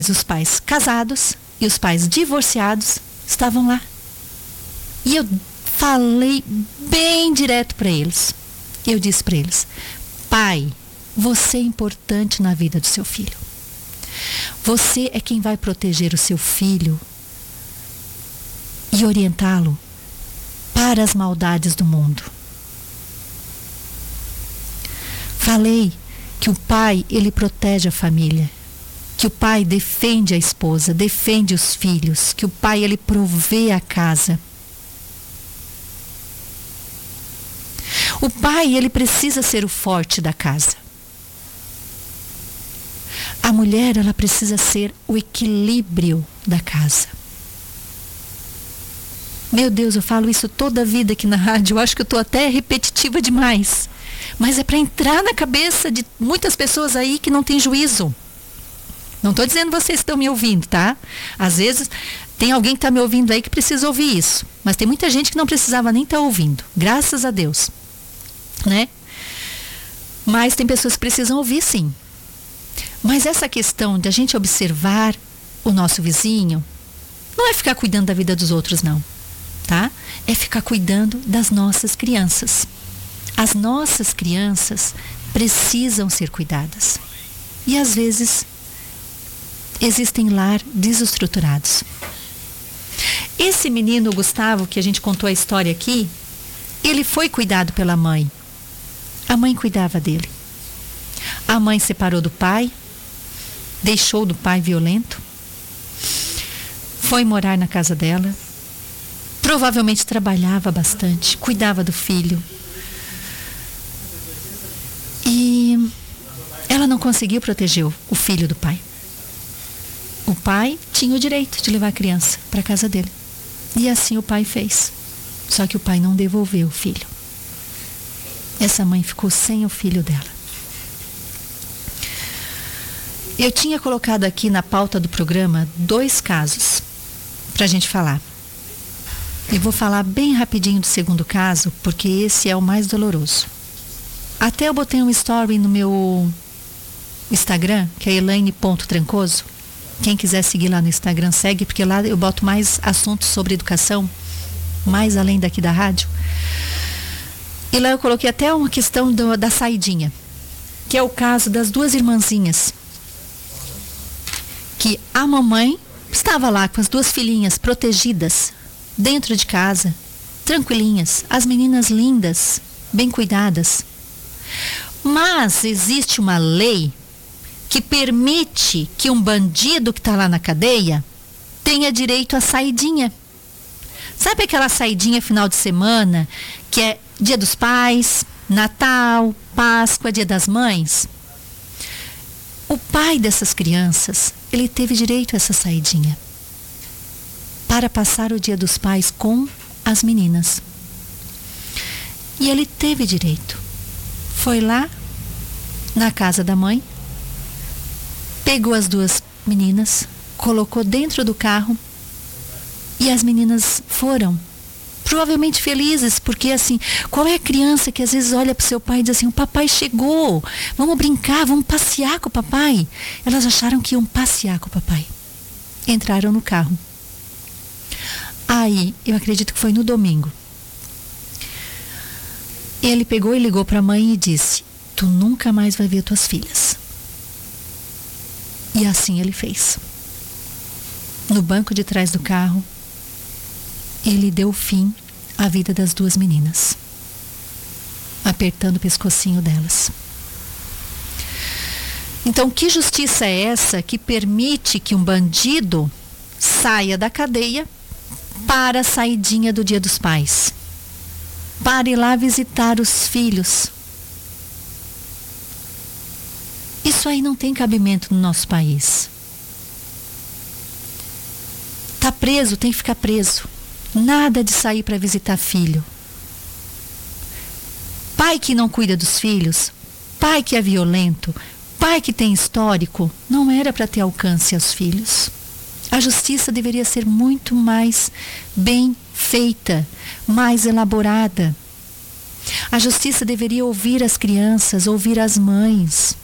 Os pais casados e os pais divorciados estavam lá. E eu falei bem direto para eles. Eu disse para eles: pai, você é importante na vida do seu filho. Você é quem vai proteger o seu filho e orientá-lo para as maldades do mundo. Falei que o pai, ele protege a família, que o pai defende a esposa, defende os filhos, que o pai, ele provê a casa. O pai, ele precisa ser o forte da casa. A mulher, ela precisa ser o equilíbrio da casa. Meu Deus, eu falo isso toda a vida aqui na rádio, eu acho que eu estou até repetitiva demais. Mas é para entrar na cabeça de muitas pessoas aí que não têm juízo. Não estou dizendo vocês que estão me ouvindo, tá? Às vezes tem alguém que está me ouvindo aí que precisa ouvir isso. Mas tem muita gente que não precisava nem estar ouvindo. Graças a Deus. Né? Mas tem pessoas que precisam ouvir, sim. Mas essa questão de a gente observar o nosso vizinho não é ficar cuidando da vida dos outros, não. Tá? É ficar cuidando das nossas crianças. As nossas crianças precisam ser cuidadas. E às vezes existem lar desestruturados. Esse menino, Gustavo, que a gente contou a história aqui, ele foi cuidado pela mãe. A mãe cuidava dele. A mãe separou do pai, deixou do pai violento, foi morar na casa dela, provavelmente trabalhava bastante, cuidava do filho. E ela não conseguiu proteger o filho do pai. O pai tinha o direito de levar a criança para a casa dele. E assim o pai fez. Só que o pai não devolveu o filho. Essa mãe ficou sem o filho dela. Eu tinha colocado aqui na pauta do programa 2 casos para a gente falar. E vou falar bem rapidinho do segundo caso, porque esse é o mais doloroso. Até eu botei um story no meu Instagram, que é elaine.trancoso. Quem quiser seguir lá no Instagram, segue, porque lá eu boto mais assuntos sobre educação, mais além daqui da rádio. E lá eu coloquei até uma questão da saidinha, que é o caso das 2 irmãzinhas. Que a mamãe estava lá com as 2 filhinhas protegidas, dentro de casa, tranquilinhas, as meninas lindas, bem cuidadas. Mas existe uma lei que permite que um bandido que está lá na cadeia tenha direito à saidinha. Sabe aquela saidinha final de semana, que é Dia dos Pais, Natal, Páscoa, Dia das Mães? O pai dessas crianças, ele teve direito a essa saidinha para passar o Dia dos Pais com as meninas. E ele teve direito. Foi lá na casa da mãe, pegou as 2 meninas, colocou dentro do carro e as meninas foram. Provavelmente felizes, porque assim, qual é a criança que às vezes olha para o seu pai e diz assim: o papai chegou, vamos brincar, vamos passear com o papai? Elas acharam que iam passear com o papai. Entraram no carro. Aí, eu acredito que foi no domingo. Ele pegou e ligou para a mãe e disse: tu nunca mais vai ver tuas filhas. E assim ele fez. No banco de trás do carro, ele deu fim à vida das 2 meninas, apertando o pescocinho delas. Então, que justiça é essa que permite que um bandido saia da cadeia para a saidinha do Dia dos Pais, para ir lá visitar os filhos? Isso aí não tem cabimento no nosso país. Tá preso, tem que ficar preso. Nada de sair para visitar filho. Pai que não cuida dos filhos, pai que é violento, pai que tem histórico, não era para ter alcance aos filhos. A justiça deveria ser muito mais bem feita, mais elaborada. A justiça deveria ouvir as crianças, ouvir as mães.